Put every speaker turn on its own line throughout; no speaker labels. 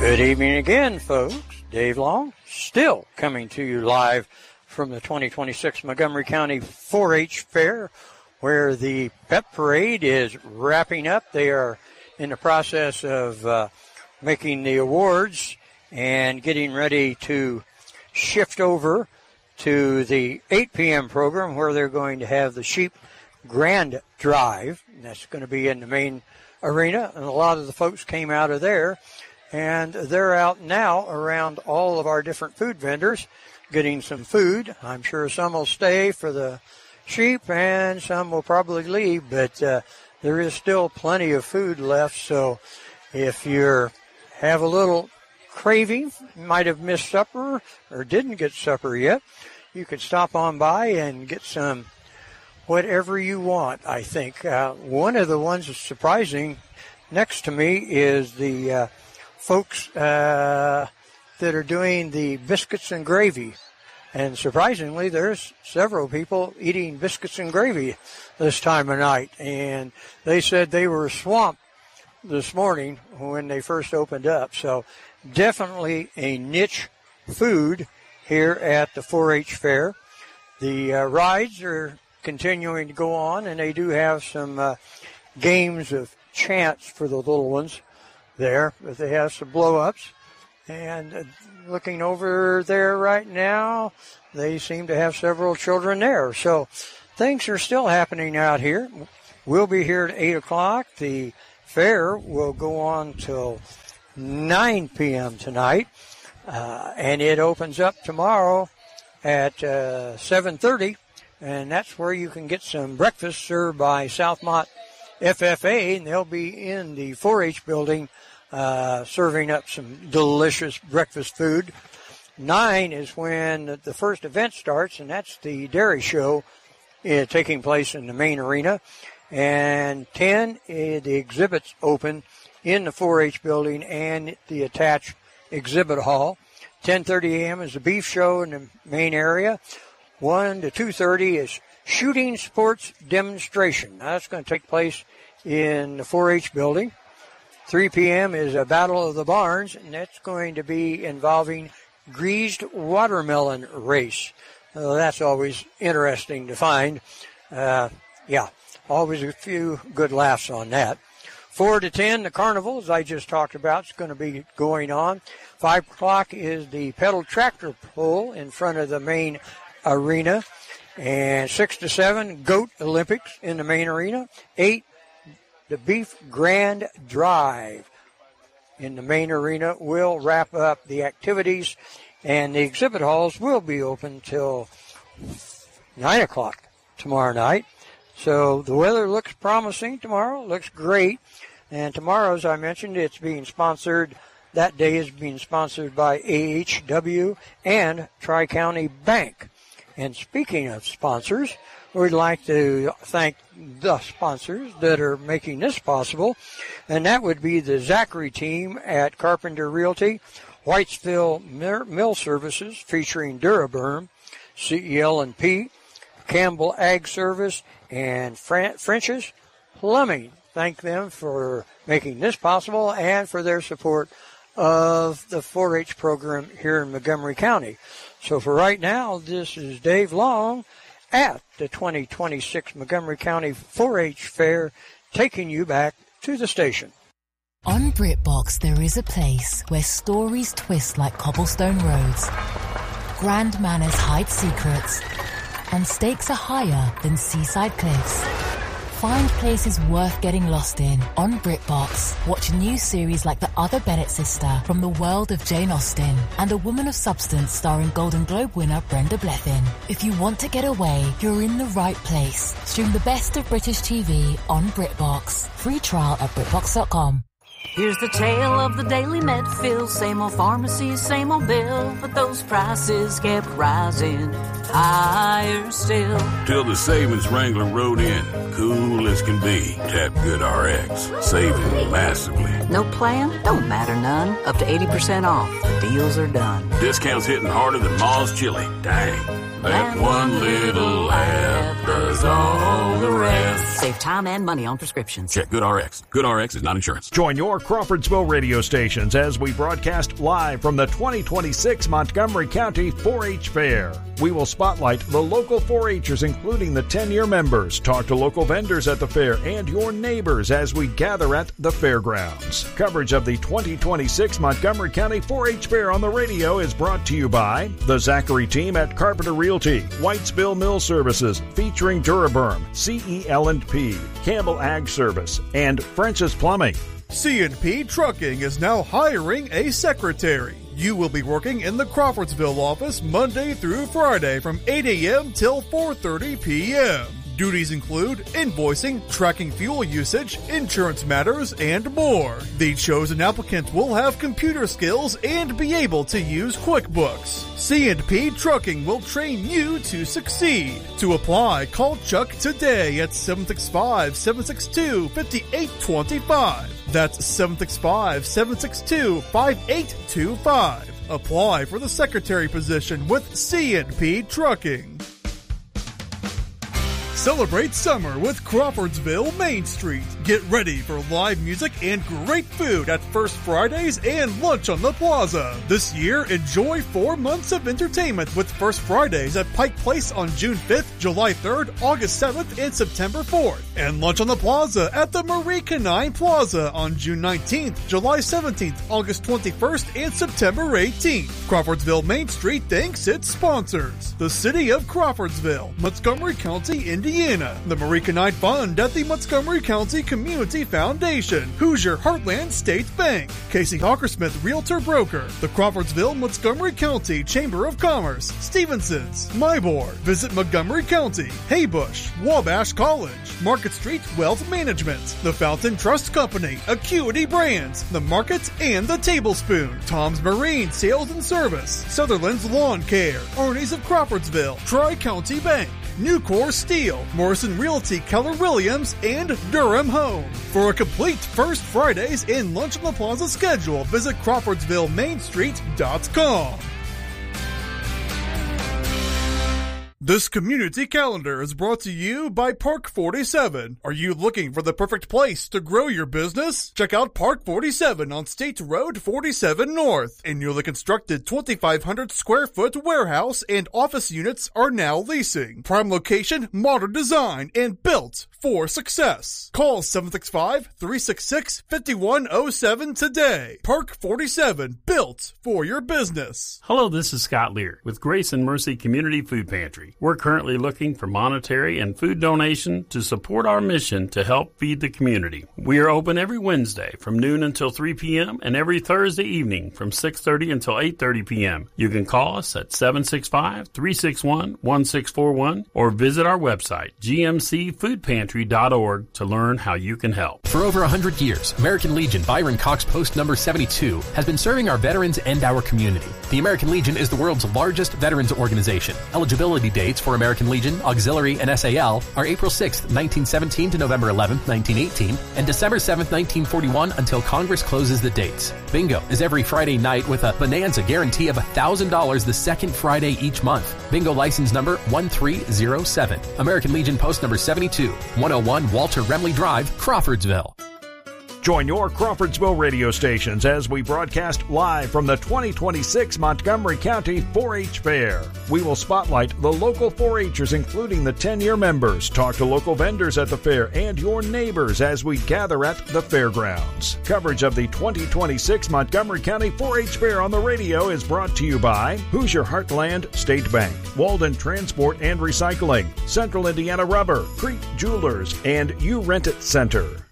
Good evening again, folks. Dave Long, still coming to you live from the 2026 Montgomery County 4-H Fair, where the pep parade is wrapping up. They are in the process of making the awards and getting ready to shift over to the 8 p.m. program, where they're going to have the Sheep Grand Drive. And that's going to be in the main arena, and a lot of the folks came out of there. And they're out now around all of our different food vendors getting some food. I'm sure some will stay for the sheep and some will probably leave, but there is still plenty of food left. So if you have a little craving, might have missed supper or didn't get supper yet, you could stop on by and get some whatever you want, I think. One of the ones that's surprising next to me is the folks that are doing the biscuits and gravy. And surprisingly, there's several people eating biscuits and gravy this time of night. And they said they were swamped this morning when they first opened up. So definitely a niche food here at the 4-H Fair. The rides are continuing to go on, and they do have some games of chance for the little ones there, but they have some blow-ups. And looking over there right now, they seem to have several children there. So things are still happening out here. We'll be here at 8 o'clock. The fair will go on till 9 p.m. tonight, and it opens up tomorrow at 7:30, and that's where you can get some breakfast served by Southmont FFA, and they'll be in the 4-H building serving up some delicious breakfast food. 9 is when the first event starts, and that's the dairy show taking place in the main arena. And 10, the exhibits open in the 4-H building and the attached exhibit hall. 10:30 a.m. is the beef show in the main area. 1 to 2:30 is shooting sports demonstration. Now, that's going to take place in the 4-H building. 3 p.m. is a Battle of the Barns, and that's going to be involving greased watermelon race. That's always interesting to find. Always a few good laughs on that. 4 to 10, the carnival, as I just talked about, is going to be going on. 5 o'clock is the pedal tractor pull in front of the main arena. And 6 to 7, Goat Olympics in the main arena. 8, the Beef Grand Drive in the main arena will wrap up the activities, and the exhibit halls will be open till 9 o'clock tomorrow night. So the weather looks promising tomorrow, looks great. And tomorrow, as I mentioned, it's being sponsored. That day is being sponsored by AHW and Tri-County Bank. And speaking of sponsors, we'd like to thank the sponsors that are making this possible, and that would be the Zachary team at Carpenter Realty, Whitesville Mill Services featuring Duraburn, CEL&P, Campbell Ag Service, and French's Plumbing. Thank them for making this possible and for their support of the 4-H program here in Montgomery County. So for right now, this is Dave Long at the 2026 Montgomery County 4-H Fair, taking you back to the station.
On BritBox, there is a place where stories twist like cobblestone roads, grand manners hide secrets, and stakes are higher than seaside cliffs. Find places worth getting lost in on BritBox. Watch new series like The Other Bennett Sister from the world of Jane Austen and A Woman of Substance starring Golden Globe winner Brenda Blethyn. If you want to get away, you're in the right place. Stream the best of British TV on BritBox. Free trial at BritBox.com.
Here's the tale of the Daily Medfield. Same old pharmacy, same old bill, but those prices kept rising. higher still.
Till the savings Wrangler rode in, cool as can be. Tap GoodRx, saving massively.
No plan? Don't matter none. Up to 80% off. The deals are done.
Discounts hitting harder than Ma's chili. Dang. That one little app does all the rest.
Save time and money on prescriptions.
Check GoodRx. GoodRx is not insurance.
Join your Crawfordsville radio stations as we broadcast live from the 2026 Montgomery County 4-H Fair. We will spotlight the local 4-H'ers, including the 10-year members, talk to local vendors at the fair, and your neighbors as we gather at the fairgrounds. Coverage of the 2026 Montgomery County 4-H Fair on the radio is brought to you by the Zachary team at Carpenter Realty, Whitesville Mill Services, featuring Duraberm, CEL&P, Campbell Ag Service, and French's Plumbing.
C&P Trucking is now hiring a secretary. You will be working in the Crawfordsville office Monday through Friday from 8 a.m. till 4:30 p.m. Duties include invoicing, tracking fuel usage, insurance matters, and more. The chosen applicant will have computer skills and be able to use QuickBooks. C&P Trucking will train you to succeed. To apply, call Chuck today at 765-762-5825. That's 765-762-5825. Apply for the secretary position with C&P Trucking. Celebrate summer with Crawfordsville Main Street. Get ready for live music and great food at First Fridays and lunch on the plaza. This year, enjoy 4 months of entertainment with First Fridays at Pike Place on June 5th, July 3rd, August 7th, and September 4th. And lunch on the plaza at the Marie Canine Plaza on June 19th, July 17th, August 21st, and September 18th. Crawfordsville Main Street thanks its sponsors: the City of Crawfordsville, Montgomery County, Indiana, the Marie Canine Fund at the Montgomery County Community Foundation, Hoosier Heartland State Bank, Casey Hawkersmith Realtor Broker, the Crawfordsville Montgomery County Chamber of Commerce, Stevenson's, MyBoard, Visit Montgomery County, Haybush, Wabash College, Market Street Wealth Management, the Fountain Trust Company, Acuity Brands, the Market and the Tablespoon, Tom's Marine Sales and Service, Sutherland's Lawn Care, Arnie's of Crawfordsville, Tri-County Bank, Nucor Steel, Morrison Realty Keller Williams, and Durham Home. For a complete First Fridays and Lunch on the Plaza schedule, visit CrawfordsvilleMainStreet.com. This community calendar is brought to you by Park 47. Are you looking for the perfect place to grow your business? Check out Park 47 on State Road 47 North. A newly constructed 2,500 square foot warehouse and office units are now leasing. Prime location, modern design, and built for success. Call 765-366-5107 today. Park 47, built for your business.
Hello, this is Scott Lear with Grace and Mercy Community Food Pantry. We're currently looking for monetary and food donation to support our mission to help feed the community. We are open every Wednesday from noon until 3 p.m. and every Thursday evening from 6:30 until 8:30 p.m. You can call us at 765-361-1641 or visit our website, gmcfoodpantry.org, to learn how you can help.
For over 100 years, American Legion Byron Cox Post number 72 has been serving our veterans and our community. The American Legion is the world's largest veterans organization. Eligibility dates for American Legion, Auxiliary, and SAL are April 6, 1917 to November 11, 1918, and December 7, 1941 until Congress closes the dates. Bingo is every Friday night with a bonanza guarantee of $1,000 the second Friday each month. Bingo license number 1307. American Legion Post number 72, 101 Walter Remley Drive, Crawfordsville.
Join your Crawfordsville radio stations as we broadcast live from the 2026 Montgomery County 4-H Fair. We will spotlight the local 4-H'ers, including the 10-year members, talk to local vendors at the fair, and your neighbors as we gather at the fairgrounds. Coverage of the 2026 Montgomery County 4-H Fair on the radio is brought to you by Hoosier Heartland State Bank, Walden Transport and Recycling, Central Indiana Rubber, Crete Jewelers, and You Rent It Center.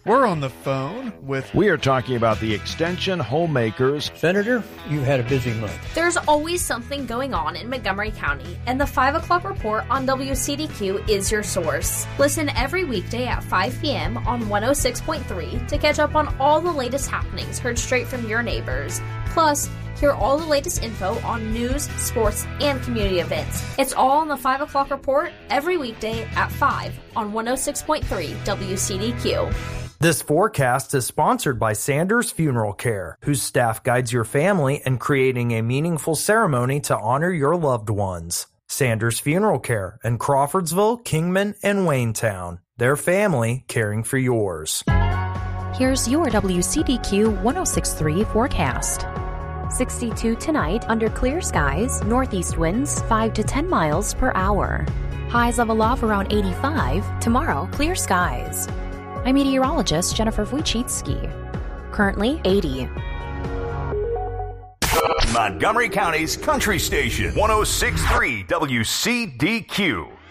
We're on the phone with...
We are talking about the Extension Homemakers.
Senator, you had a busy month.
There's always something going on in Montgomery County, and the 5 o'clock report on WCDQ is your source. Listen every weekday at 5 p.m. on 106.3 to catch up on all the latest happenings heard straight from your neighbors. Plus, hear all the latest info on news, sports, and community events. It's all on the 5 o'clock report every weekday at 5 on 106.3 WCDQ.
This forecast is sponsored by Sanders Funeral Care, whose staff guides your family in creating a meaningful ceremony to honor your loved ones. Sanders Funeral Care in Crawfordsville, Kingman, and Waynetown. Their family caring for yours.
Here's your WCDQ 106.3 forecast. 62 tonight under clear skies, northeast winds 5 to 10 miles per hour. Highs level off around 85. Tomorrow, clear skies. I'm meteorologist Jennifer Wojcicki. Currently 80.
Montgomery County's Country Station, 106.3 WCDQ.